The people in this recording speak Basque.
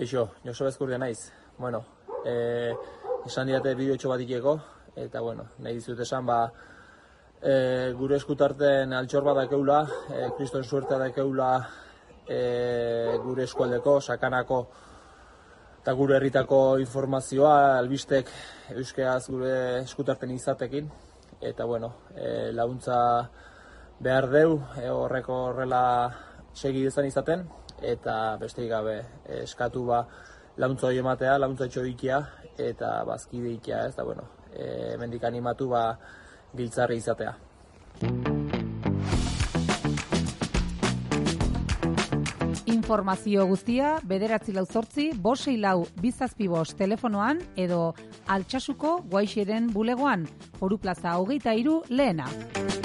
Kaixo, Joseba Ezkurdia naiz. Bueno, esan diate bideotxo bat ikeko, eta bueno, nahi dizut esan, gure eskutarten altxor bat dakeula, kriston suertea dakeula gure eskualdeko, sakanako eta gure herritako informazioa, albistek euskeraz gure eskutarten izatekin, eta bueno, laguntza behar deu, horrela segi dezan izaten, eta besterik gabe eskatu laguntza hori ematea, laguntza etxo dikia, eta bazkide ikia, ez da, bueno, hemendik animatu giltzarri izatea. Informazio guztia 948-564-275 telefonoan edo Altsasuko Guaixeren bulegoan, Foru Plaza 23 lehena.